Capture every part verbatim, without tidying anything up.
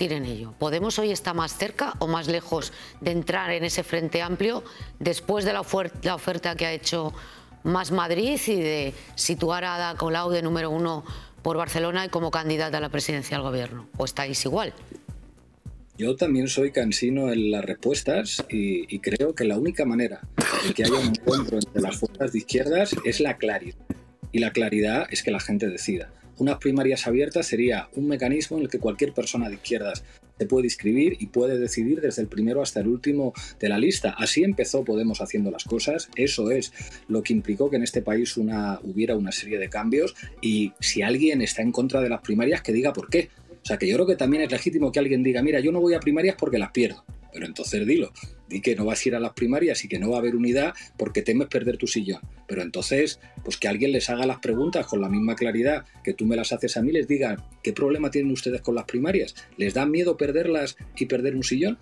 insistir en ello. ¿Podemos hoy está más cerca o más lejos de entrar en ese Frente Amplio después de la, ofer la oferta que ha hecho Más Madrid y de situar a Ada Colau de número uno por Barcelona y como candidata a la presidencia del gobierno? ¿O estáis igual? Yo también soy cansino en las respuestas y, y creo que la única manera de que haya un encuentro entre las fuerzas de izquierdas es la claridad. Y la claridad es que la gente decida. Unas primarias abiertas sería un mecanismo en el que cualquier persona de izquierdas se puede inscribir y puede decidir desde el primero hasta el último de la lista. Así empezó Podemos haciendo las cosas. Eso es lo que implicó que en este país una, hubiera una serie de cambios. Y si alguien está en contra de las primarias, que diga por qué. O sea, que yo creo que también es legítimo que alguien diga, mira, yo no voy a primarias porque las pierdo. Pero entonces dilo, di que no vas a ir a las primarias y que no va a haber unidad porque temes perder tu sillón. Pero entonces, pues que alguien les haga las preguntas con la misma claridad que tú me las haces a mí, les diga, ¿qué problema tienen ustedes con las primarias? ¿Les da miedo perderlas y perder un sillón?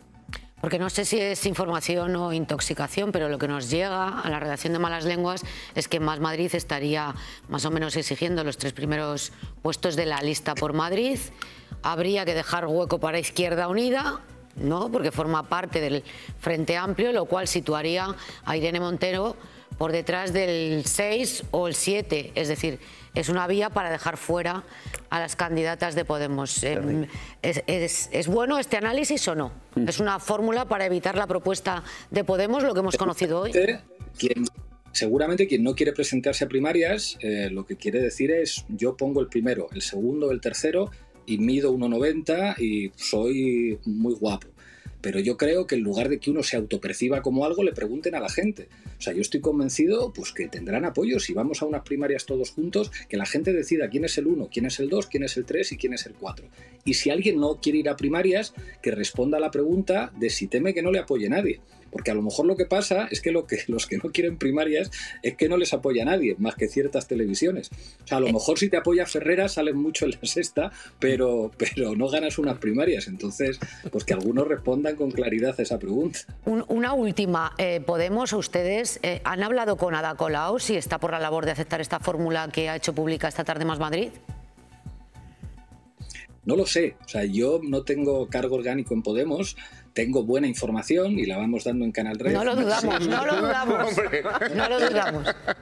Porque no sé si es información o intoxicación, pero lo que nos llega a la redacción de Malas Lenguas es que Más Madrid estaría más o menos exigiendo los tres primeros puestos de la lista por Madrid. Habría que dejar hueco para Izquierda Unida, ¿no? Porque forma parte del Frente Amplio, lo cual situaría a Irene Montero por detrás del seis o el siete. Es decir, es una vía para dejar fuera a las candidatas de Podemos. Eh, ¿es, es, ¿Es bueno este análisis o no? ¿Es una fórmula para evitar la propuesta de Podemos, lo que hemos conocido hoy? Quien, seguramente quien no quiere presentarse a primarias, eh, lo que quiere decir es yo pongo el primero, el segundo, el tercero y mido uno noventa y soy muy guapo. Pero yo creo que en lugar de que uno se autoperciba como algo, le pregunten a la gente. O sea, yo estoy convencido pues, que tendrán apoyo. Si vamos a unas primarias todos juntos, que la gente decida quién es el uno, quién es el dos, quién es el tres y quién es el cuatro. Y si alguien no quiere ir a primarias, que responda a la pregunta de si teme que no le apoye nadie. Porque a lo mejor lo que pasa es que, lo que los que no quieren primarias es que no les apoya nadie, más que ciertas televisiones. O sea, a lo mejor si te apoya Ferrera sales mucho en la sexta, pero, pero no ganas unas primarias. Entonces, pues que algunos respondan con claridad a esa pregunta. Un, una última. Eh, ¿Podemos, ustedes, eh, han hablado con Ada Colau si está por la labor de aceptar esta fórmula que ha hecho pública esta tarde Más Madrid? No lo sé. O sea, yo no tengo cargo orgánico en Podemos. Tengo buena información y la vamos dando en Canal Red. No lo dudamos, no lo dudamos. No lo dudamos.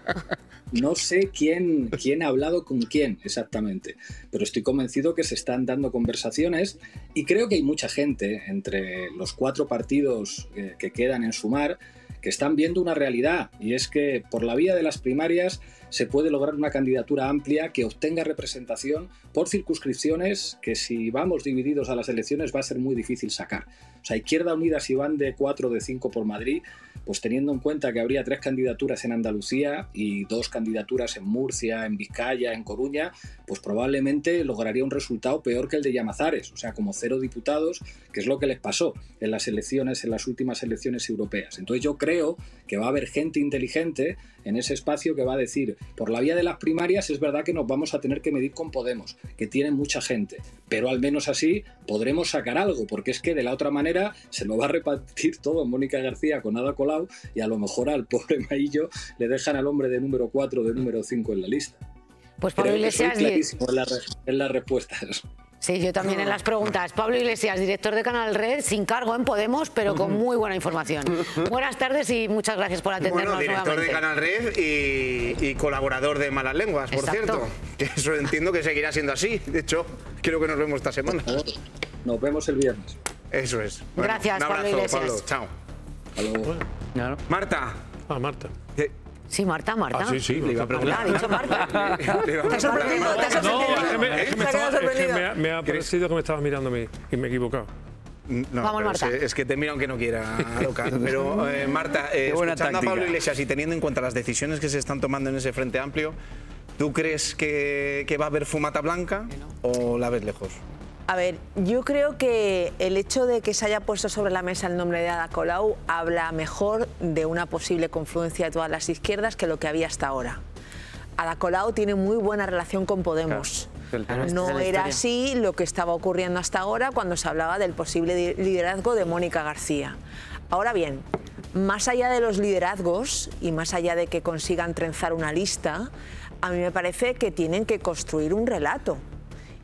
No sé quién, quién ha hablado con quién exactamente, pero estoy convencido que se están dando conversaciones y creo que hay mucha gente entre los cuatro partidos que, que quedan en Sumar que están viendo una realidad, y es que por la vía de las primarias se puede lograr una candidatura amplia que obtenga representación por circunscripciones que si vamos divididos a las elecciones va a ser muy difícil sacar. O sea, Izquierda Unida, si van de cuatro o de cinco por Madrid, pues teniendo en cuenta que habría tres candidaturas en Andalucía y dos candidaturas en Murcia, en Vizcaya, en Coruña, pues probablemente lograría un resultado peor que el de Llamazares, o sea, como cero diputados, que es lo que les pasó en las elecciones, en las últimas elecciones europeas. Entonces yo creo que va a haber gente inteligente en ese espacio que va a decir, por la vía de las primarias es verdad que nos vamos a tener que medir con Podemos, que tiene mucha gente, pero al menos así podremos sacar algo, porque es que de la otra manera se lo va a repartir todo Mónica García con Ada Colau y a lo mejor al pobre Maillo le dejan al hombre de número cuatro o de número cinco en la lista. Pues Pablo Creo Iglesias... que soy clarísimo en, la, en las respuestas. Sí, yo también en las preguntas. Pablo Iglesias, director de Canal Red, sin cargo en Podemos, pero con muy buena información. Buenas tardes y muchas gracias por atendernos bueno, director nuevamente. de Canal Red y, y colaborador de Malas Lenguas, por Exacto. cierto. Que eso entiendo que seguirá siendo así. De hecho, creo que nos vemos esta semana. Nos vemos el viernes. Eso es. Bueno, Gracias, un abrazo, Pablo Iglesias. Pablo. Chao. Hasta luego. Claro. Marta. Ah, Marta. ¿Qué? Sí, Marta, Marta. Ah, sí, sí. Le iba a preguntar. Ah, ha dicho Marta. ¿Te has sorprendido? ¿Te has No, sorprendido? es que me, es que me ¿Se ha quedado estaba- es que sorprendido? me ha, me ha parecido que me estabas mirando a mí y me he equivocado. No, Vamos, pero Marta. Es, es que te mira aunque no quiera, loca. Pero, eh, Marta, eh, Qué buena escuchando táctica. a Pablo Iglesias y teniendo en cuenta las decisiones que se están tomando en ese Frente Amplio, ¿tú crees que, que va a haber fumata blanca o la ves lejos? A ver, yo creo que el hecho de que se haya puesto sobre la mesa el nombre de Ada Colau habla mejor de una posible confluencia de todas las izquierdas que lo que había hasta ahora. Ada Colau tiene muy buena relación con Podemos. Claro, esta es No la era historia. así lo que estaba ocurriendo hasta ahora cuando se hablaba del posible liderazgo de Mónica García. Ahora bien, más allá de los liderazgos y más allá de que consigan trenzar una lista, a mí me parece que tienen que construir un relato.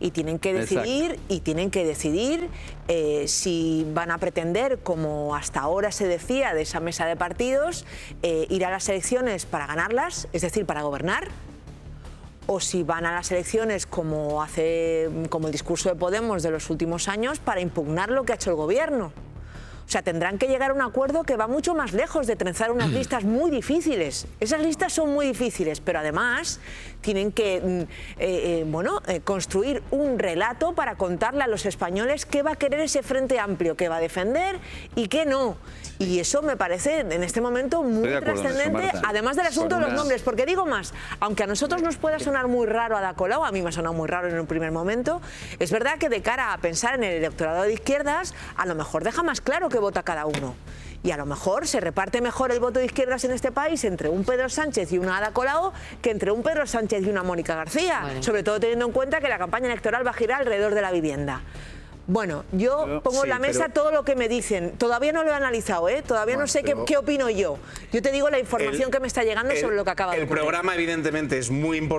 y tienen que decidir, Exacto. y tienen que decidir eh, si van a pretender, como hasta ahora se decía de esa mesa de partidos, eh, ir a las elecciones para ganarlas, es decir, para gobernar, o si van a las elecciones como hace, como el discurso de Podemos de los últimos años, para impugnar lo que ha hecho el gobierno. O sea, tendrán que llegar a un acuerdo que va mucho más lejos de trenzar unas listas muy difíciles. Esas listas son muy difíciles, pero además tienen que eh, eh, bueno, eh, construir un relato para contarle a los españoles qué va a querer ese Frente Amplio, qué va a defender y qué no. Y eso me parece en este momento muy trascendente, además del asunto de los nombres, porque digo más, aunque a nosotros nos pueda sonar muy raro Ada Colau, a mí me ha sonado muy raro en un primer momento, es verdad que de cara a pensar en el electorado de izquierdas, a lo mejor deja más claro qué vota cada uno. Y a lo mejor se reparte mejor el voto de izquierdas en este país entre un Pedro Sánchez y una Ada Colau que entre un Pedro Sánchez y una Mónica García, vale. Sobre todo teniendo en cuenta que la campaña electoral va a girar alrededor de la vivienda. Bueno, yo pero, pongo en sí, la mesa pero... todo lo que me dicen. Todavía no lo he analizado, ¿eh? Todavía bueno, no sé pero... qué, qué opino yo. Yo te digo la información el, que me está llegando el, sobre lo que acaba de ocurrir. El programa, evidentemente, es muy importante.